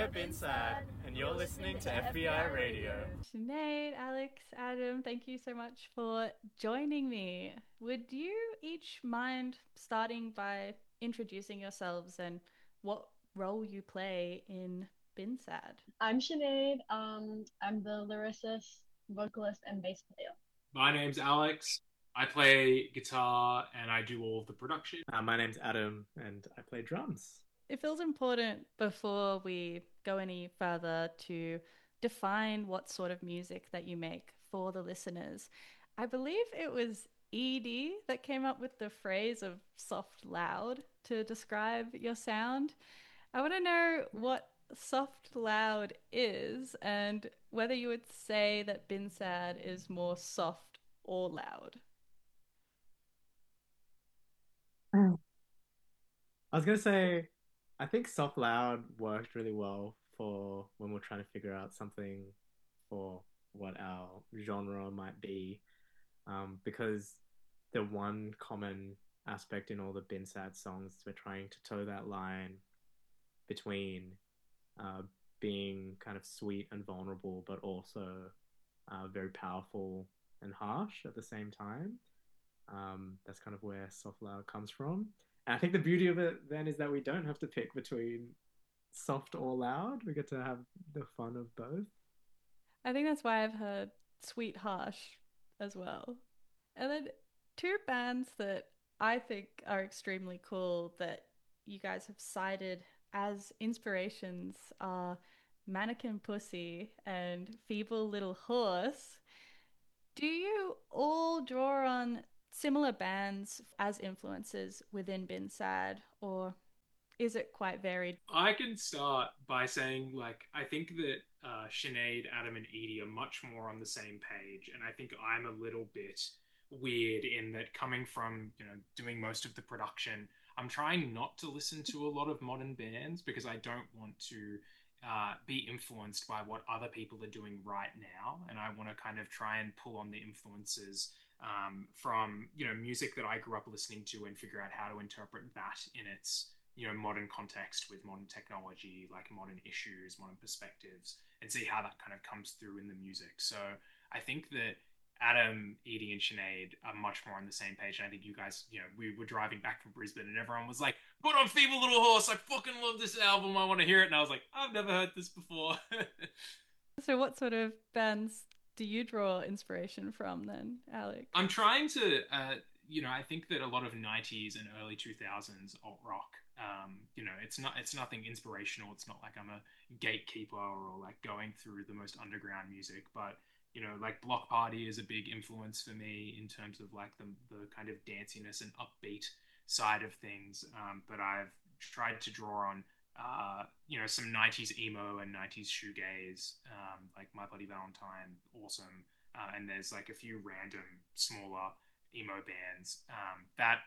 We're Bin Sad, and you're listening to FBI Radio. Sinead, Alex, Adam, thank you so much for joining me. Would you each mind starting by introducing yourselves and what role you play in Bin Sad? I'm Sinead. I'm the lyricist, vocalist, and bass player. My name's Alex. I play guitar and I do all of the production. My name's Adam, and I play drums. It feels important before we go any further to define what sort of music that you make for the listeners. I believe it was Edie that came up with the phrase of soft loud to describe your sound. I want to know what soft loud is and whether you would say that Bin Sad is more soft or loud. I was gonna say, I think soft loud worked really well for when we're trying to figure out something for what our genre might be, because the one common aspect in all the Bin Sad songs is we're trying to toe that line between uh, being kind of sweet and vulnerable, but also very powerful and harsh at the same time. That's kind of where soft loud comes from. And I think the beauty of it then is that we don't have to pick between soft or loud. We get to have the fun of both. I think that's why I've heard Sweet Harsh as well. And then two bands that I think are extremely cool that you guys have cited as inspirations are Mannequin Pussy and Feeble Little Horse. Do you all draw on similar bands as influences within Bin Sad, or is it quite varied? I can start by saying, I think that Sinead, Adam, and Edie are much more on the same page. And I think I'm a little bit weird in that coming from, doing most of the production, I'm trying not to listen to a lot of modern bands because I don't want to be influenced by what other people are doing right now. And I want to kind of try and pull on the influences from, music that I grew up listening to and figure out how to interpret that in its modern context with modern technology, like modern issues, modern perspectives, and see how that kind of comes through in the music. So I think that Adam, Edie, and Sinead are much more on the same page. And I think you guys, we were driving back from Brisbane and everyone was like, put on Feeble Little Horse. I fucking love this album. I want to hear it. And I was like, I've never heard this before. So, what sort of bands do you draw inspiration from then, Alex? I'm trying to, I think that a lot of '90s and early 2000s alt rock, it's nothing inspirational. It's not like I'm a gatekeeper or like going through the most underground music, but like Block Party is a big influence for me in terms of like the kind of danciness and upbeat side of things. But I've tried to draw on some 90s emo and 90s shoegaze, like My Bloody Valentine, awesome. And there's like a few random smaller emo bands that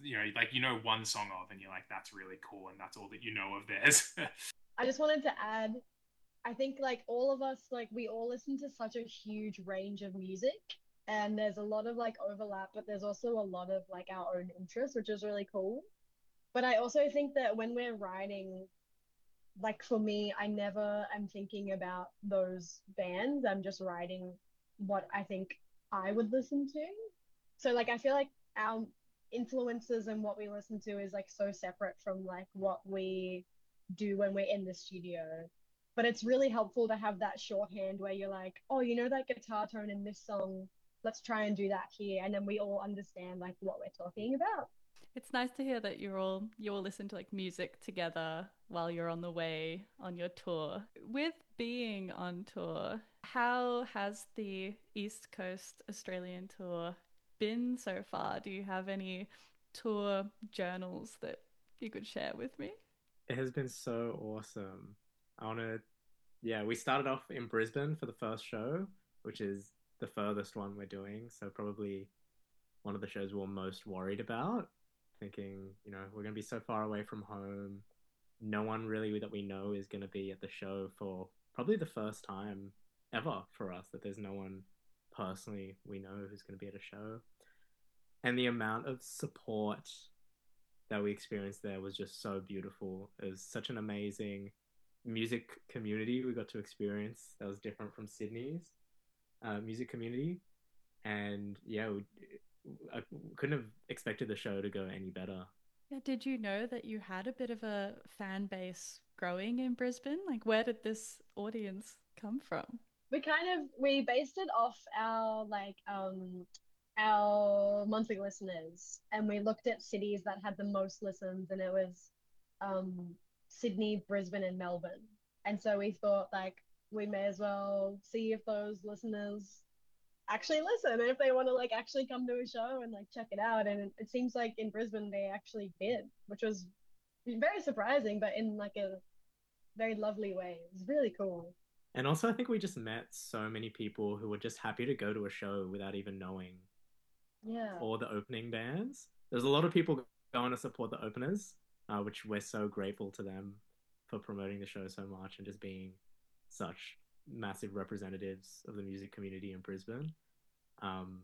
one song of, and you're like, that's really cool, and that's all that you know of theirs. I just wanted to add, I think like all of us, like we all listen to such a huge range of music, and there's a lot of like overlap, but there's also a lot of like our own interests, which is really cool. But I also think that when we're writing, like for me, I never am thinking about those bands. I'm just writing what I think I would listen to. So like I feel like our influences and what we listen to is like so separate from like what we do when we're in the studio. But it's really helpful to have that shorthand where you're like, oh, you know that guitar tone in this song, let's try and do that here. And then we all understand like what we're talking about. It's nice to hear that you all listen to like music together while you're on the way on your tour. With being on tour, how has the East Coast Australian tour been so far? Do you have any tour journals that you could share with me? It has been so awesome. I want to, yeah, we started off in Brisbane for the first show, which is the furthest one we're doing. So probably one of the shows we're most worried about, thinking, we're going to be so far away from home. No one really that we know is going to be at the show for probably the first time ever for us, that there's no one personally we know who's going to be at a show. And the amount of support that we experienced there was just so beautiful. It was such an amazing music community we got to experience that was different from Sydney's music community. And yeah, I couldn't have expected the show to go any better. Yeah, did you know that you had a bit of a fan base growing in Brisbane? Like, where did this audience come from? We based it off our monthly listeners, and we looked at cities that had the most listens, and it was um Sydney, Brisbane, and Melbourne. And so we thought like we may as well see if those listeners actually listen and if they want to like actually come to a show and like check it out. And it seems like in Brisbane they actually did, which was very surprising, but in like a very lovely way. It was really cool. And also, I think we just met so many people who were just happy to go to a show without even knowing Yeah. all the opening bands. There's a lot of people going to support the openers, which we're so grateful to them for promoting the show so much and just being such massive representatives of the music community in Brisbane. Um,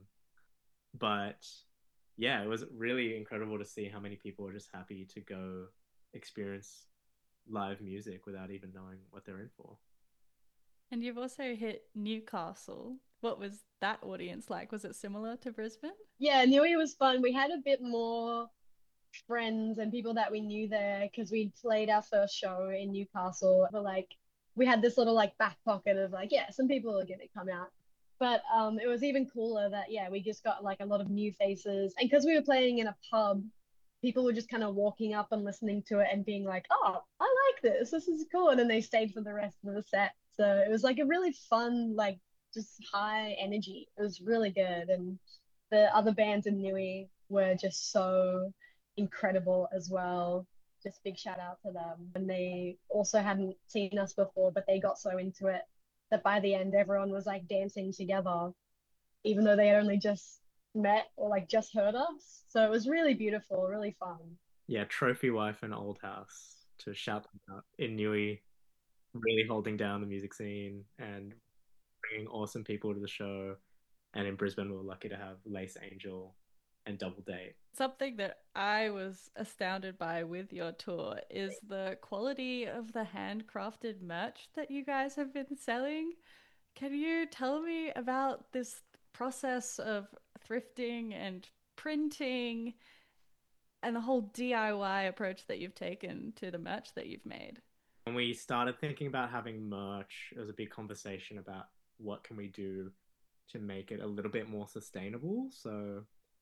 but yeah, it was really incredible to see how many people were just happy to go experience live music without even knowing what they're in for. And you've also hit Newcastle. What was that audience like? Was it similar to Brisbane? Yeah, Newey was fun. We had a bit more friends and people that we knew there because we played our first show in Newcastle. But like we had this little like back pocket of like, yeah, some people are gonna come out. But it was even cooler that yeah, we just got like a lot of new faces. And because we were playing in a pub, people were just kind of walking up and listening to it and being like, oh, I like this. This is cool. And then they stayed for the rest of the set. So it was like a really fun, like just high energy. It was really good. And the other bands in Nui were just so incredible as well. Just big shout out to them. And they also hadn't seen us before, but they got so into it that by the end everyone was like dancing together, even though they had only just met or like just heard us. So it was really beautiful, really fun. Yeah, Trophy Wife and Old House, to shout them out in Newey, really holding down the music scene and bringing awesome people to the show. And in Brisbane, we were lucky to have Lace Angel and Double Date. Something that I was astounded by with your tour is the quality of the handcrafted merch that you guys have been selling. Can you tell me about this process of thrifting and printing and the whole DIY approach that you've taken to the merch that you've made? When we started thinking about having merch, it was a big conversation about what can we do to make it a little bit more sustainable. So,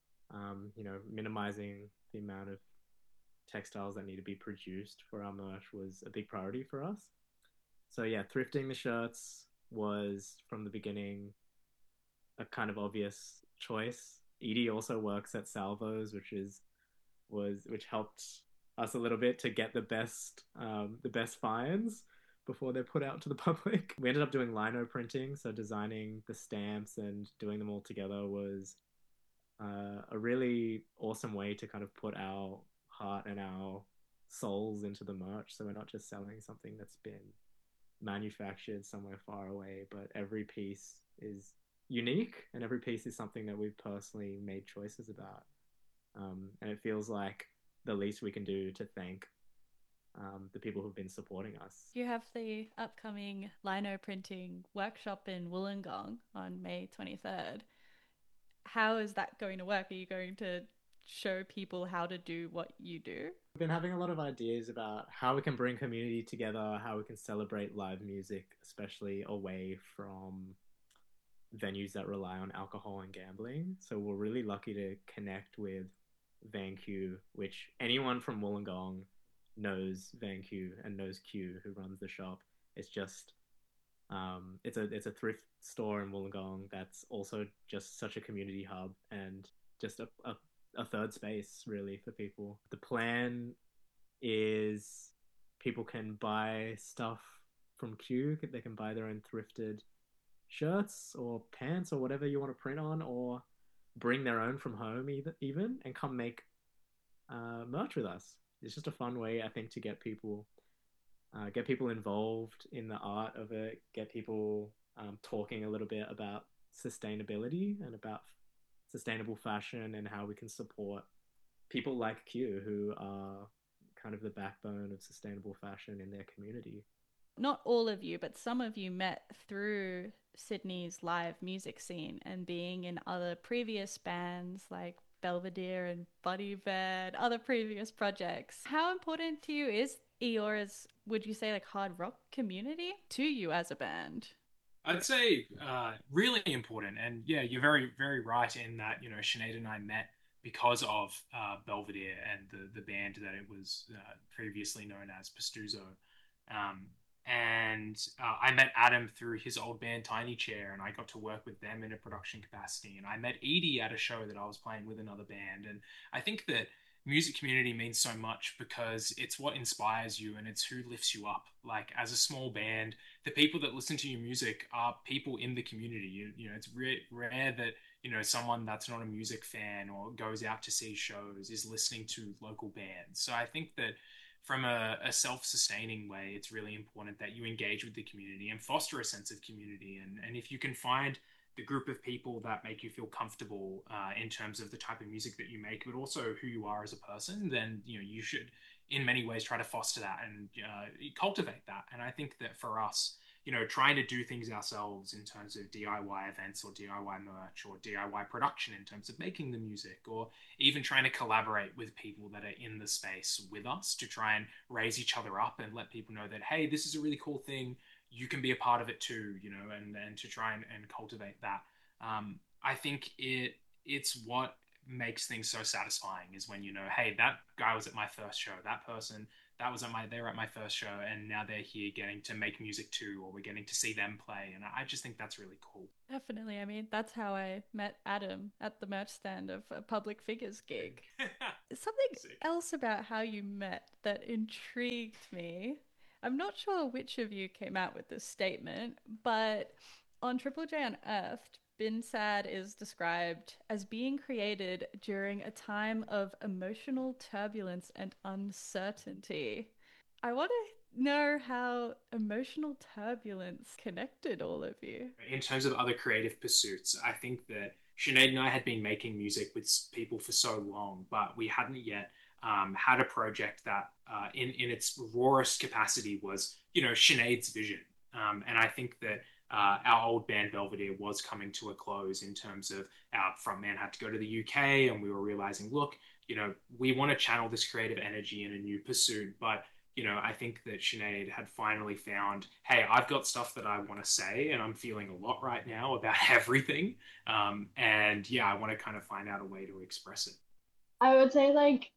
minimizing the amount of textiles that need to be produced for our merch was a big priority for us. So yeah, thrifting the shirts was from the beginning a kind of obvious choice. Edie also works at Salvos, which helped us a little bit to get the best finds before they're put out to the public. We ended up doing lino printing, so designing the stamps and doing them all together was a really awesome way to kind of put our heart and our souls into the merch. So we're not just selling something that's been manufactured somewhere far away, but every piece is unique and every piece is something that we've personally made choices about. And it feels like the least we can do to thank the people who've been supporting us. You have the upcoming lino printing workshop in Wollongong on May 23rd. How is that going to work? Are you going to show people how to do what you do? We've been having a lot of ideas about how we can bring community together, how we can celebrate live music, especially away from venues that rely on alcohol and gambling. So we're really lucky to connect with Van Q, which anyone from Wollongong knows Van Q and knows Q, who runs the shop. It's just it's a thrift store in Wollongong that's also just such a community hub and just a third space really for people. The plan is people can buy stuff from Q. They can buy their own thrifted shirts or pants or whatever you want to print on, or bring their own from home even and come make merch with us. It's just a fun way, I think, to get people involved in the art of it, get people talking a little bit about sustainability and about sustainable fashion and how we can support people like Q, who are kind of the backbone of sustainable fashion in their community. not all of you, but some of you met through Sydney's live music scene and being in other previous bands like Belvedere and Buddy Bear, other previous projects. How important to you is Eora's, would you say, like hard rock community to you as a band? I'd say really important. And yeah, you're very, very right in that, Sinead and I met because of Belvedere and the band that it was previously known as Pastuzo. Um, and I met Adam through his old band Tiny Chair, and I got to work with them in a production capacity. And I met Edie at a show that I was playing with another band. And I think that music community means so much because it's what inspires you and it's who lifts you up. Like as a small band, the people that listen to your music are people in the community. It's rare that someone that's not a music fan or goes out to see shows is listening to local bands. So I think that from a self-sustaining way, it's really important that you engage with the community and foster a sense of community. And if you can find the group of people that make you feel comfortable in terms of the type of music that you make, but also who you are as a person, then you should, in many ways, try to foster that and cultivate that. And I think that for us, trying to do things ourselves in terms of DIY events or DIY merch or DIY production in terms of making the music, or even trying to collaborate with people that are in the space with us to try and raise each other up and let people know that, hey, this is a really cool thing. You can be a part of it too, and to try and cultivate that. I think it's what makes things so satisfying is when hey, that guy was at my first show, that person that was they were at my first show, and now they're here getting to make music too, or we're getting to see them play, and I just think that's really cool. Definitely. I mean, that's how I met Adam at the merch stand of a Public Figures gig. Something else about how you met that intrigued me. I'm not sure which of you came out with this statement, but on Triple J Unearthed, Bin Sad is described as being created during a time of emotional turbulence and uncertainty. I want to know how emotional turbulence connected all of you. In terms of other creative pursuits, I think that Sinead and I had been making music with people for so long, but we hadn't yet had a project that, in its rawest capacity, was Sinead's vision. And I think that our old band Belvedere was coming to a close in terms of our frontman had to go to the UK, and we were realizing, look, we want to channel this creative energy in a new pursuit, but I think that Sinead had finally found, hey, I've got stuff that I want to say, and I'm feeling a lot right now about everything. And yeah, I want to kind of find out a way to express it. I would say, like,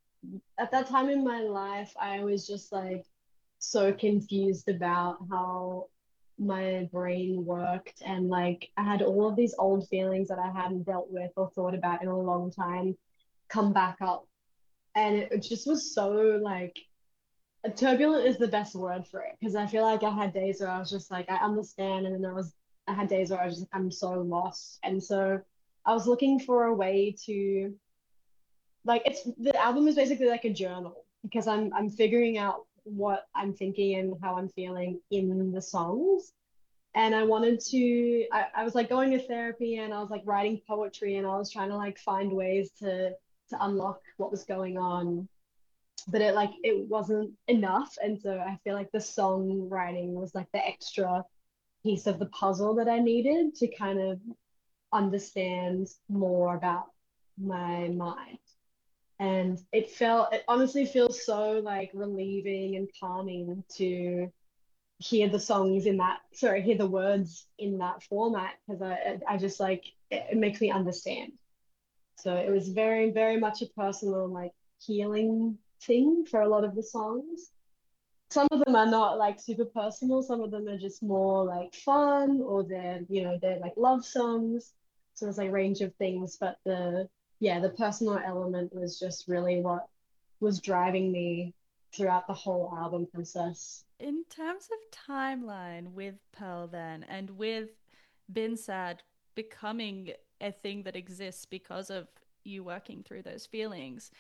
at that time in my life, I was just like so confused about how my brain worked. And like, I had all of these old feelings that I hadn't dealt with or thought about in a long time come back up. And it just was so like, turbulent is the best word for it, because I feel like I had days where I was just like I understand, and then I had days where I was just I'm so lost. And so I was looking for a way to, like, it's the album is basically like a journal, because I'm figuring out what I'm thinking and how I'm feeling in the songs. And I wanted to I was like going to therapy, and I was like writing poetry, and I was trying to like find ways to unlock what was going on, but it wasn't enough. And so I feel like the songwriting was like the extra piece of the puzzle that I needed to kind of understand more about my mind. And it honestly feels so like relieving and calming to hear the songs in that, sorry, hear the words in that format, because I just like it makes me understand. So it was very, very much a personal, like, healing thing for a lot of the songs. Some of them are not like super personal, some of them are just more like fun, or they're like love songs. So there's like a range of things, but the personal element was just really what was driving me throughout the whole album process. In terms of timeline with Pearl, then, and with Bin Sad becoming a thing that exists because of you working through those feelings,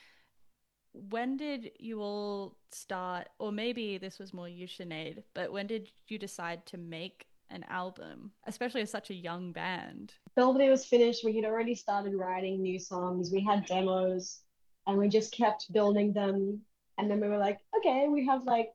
when did you all start, or maybe this was more you, Sinead, but when did you decide to make an album, especially as such a young band? Belvedere was finished. We had already started writing new songs. We had demos, and we just kept building them. And then we were like, okay, we have like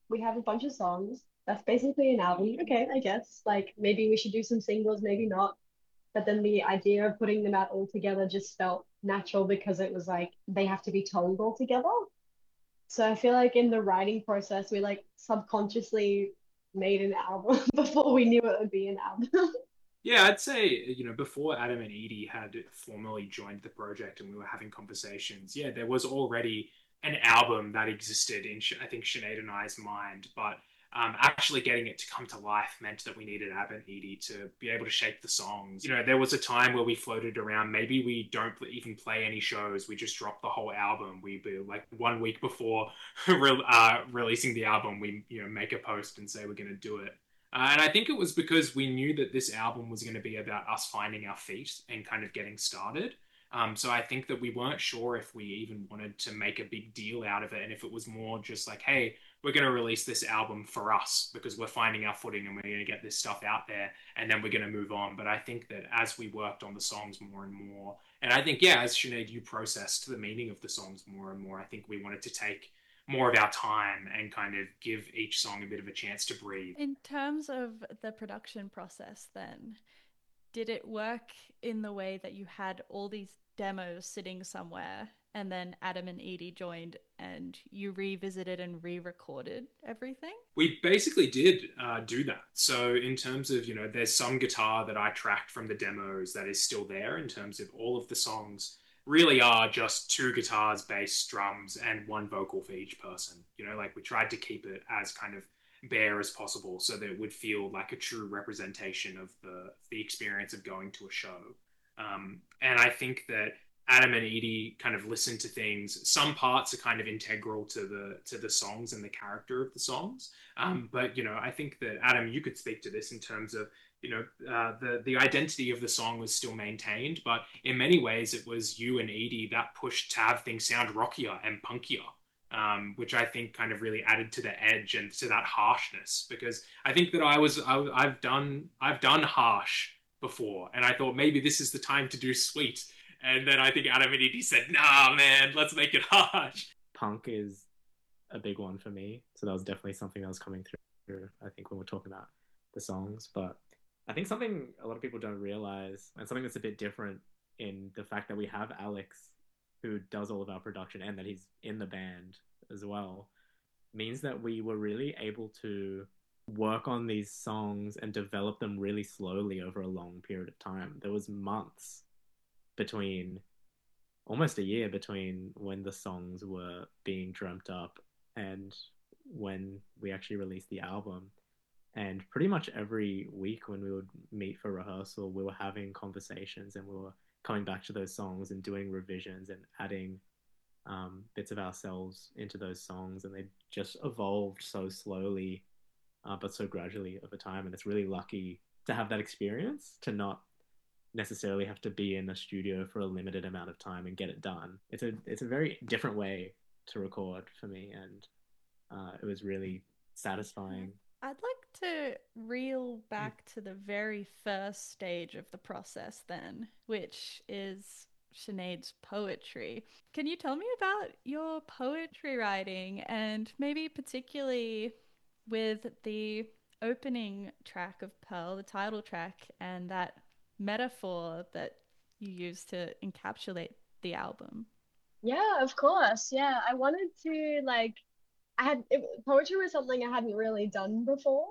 we have a bunch of songs. That's basically an album. Okay, I guess. Like maybe we should do some singles, maybe not. But then the idea of putting them out all together just felt natural because it was like they have to be told all together. So I feel like in the writing process, we like subconsciously made an album before we knew it would be an album. Yeah, I'd say, before Adam and Edie had formally joined the project and we were having conversations, yeah, there was already an album that existed in, I think, Sinead and I's mind. But actually getting it to come to life meant that we needed Adam and Edie to be able to shape the songs. There was a time where we floated around, maybe we don't even play any shows, we just drop the whole album. We be like 1 week before releasing the album, we make a post and say we're going to do it. And I think it was because we knew that this album was going to be about us finding our feet and kind of getting started. So I think that we weren't sure if we even wanted to make a big deal out of it, and if it was more just like, hey, we're going to release this album for us because we're finding our footing and we're going to get this stuff out there, and then we're going to move on. But I think that as we worked on the songs more and more, and I think, yeah, as Sinead, you processed the meaning of the songs more and more, I think we wanted to take more of our time and kind of give each song a bit of a chance to breathe. In terms of the production process, then, did it work in the way that you had all these demos sitting somewhere and then Adam and Edie joined and you revisited and re-recorded everything? We basically did do that. So in terms of, there's some guitar that I tracked from the demos that is still there. In terms of all of the songs really are just two guitars, bass, drums, and one vocal for each person. Like we tried to keep it as kind of bare as possible so that it would feel like a true representation of the experience of going to a show. And I think that Adam and Edie kind of listen to things. Some parts are kind of integral to the songs and the character of the songs. But I think that Adam, you could speak to this in terms of the identity of the song was still maintained, but in many ways it was you and Edie that pushed to have things sound rockier and punkier. Which I think kind of really added to the edge and to that harshness, because I think that I've done harsh before, and I thought maybe this is the time to do sweet, and then I think Adam and Edie said, "Nah, man, let's make it harsh." Punk is a big one for me, so that was definitely something that was coming through. I think when we're talking about the songs, but I think something a lot of people don't realize, and something that's a bit different in the fact that we have Alex, who does all of our production, and that he's in the band as well, means that we were really able to work on these songs and develop them really slowly over a long period of time. There was months between, almost a year between when the songs were being dreamt up and when we actually released the album. And pretty much every week when we would meet for rehearsal, we were having conversations and we were coming back to those songs and doing revisions and adding bits of ourselves into those songs, and they just evolved so slowly but so gradually over time. And it's really lucky to have that experience, to not necessarily have to be in a studio for a limited amount of time and get it done. It's a very different way to record for me, and it was really satisfying. I'd like to reel back to the very first stage of the process then, which is Sinead's poetry. Can you tell me about your poetry writing, and maybe particularly with the opening track of Pearl, the title track, and that metaphor that you use to encapsulate the album? Yeah, of course. Yeah, I wanted to like poetry was something I hadn't really done before.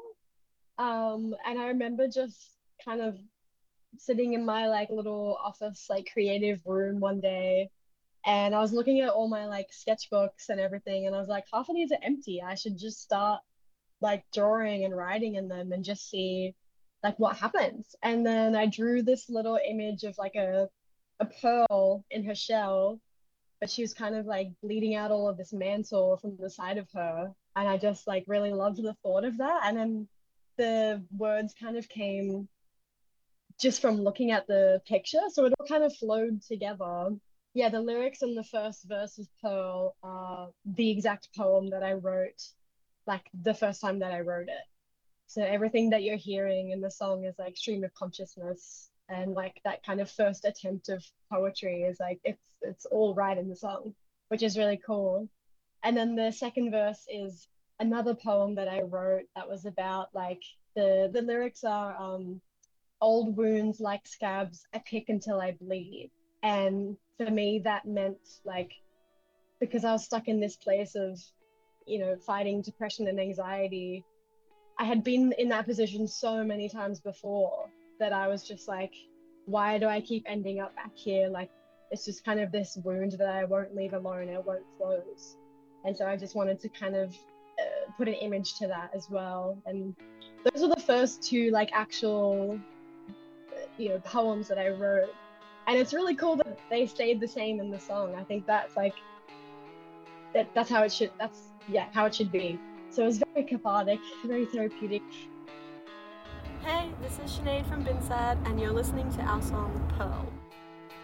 And I remember just kind of sitting in my like little office, like creative room one day, and I was looking at all my like sketchbooks and everything, and I was like, half of these are empty. I should just start like drawing and writing in them and just see like what happens. And then I drew this little image of like a pearl in her shell, but she was kind of like bleeding out all of this mantle from the side of her. And I just like really loved the thought of that. And then the words kind of came just from looking at the picture. So it all kind of flowed together. Yeah, the lyrics in the first verse of Pearl are the exact poem that I wrote, like the first time that I wrote it. So everything that you're hearing in the song is like stream of consciousness, and like that kind of first attempt of poetry is like it's all right in the song, which is really cool. And then the second verse is another poem that I wrote that was about like the lyrics are old wounds like scabs, I pick until I bleed. And for me that meant like because I was stuck in this place of, fighting depression and anxiety. I had been in that position so many times before that I was just like, why do I keep ending up back here? Like, it's just kind of this wound that I won't leave alone, it won't close. And so I just wanted to kind of put an image to that as well. And those were the first two, like, actual, poems that I wrote. And it's really cool that they stayed the same in the song. I think that's like, that's how it should, how it should be. So it was very cathartic, very therapeutic. Hey, this is Sinead from Binsad, and you're listening to our song Pearl.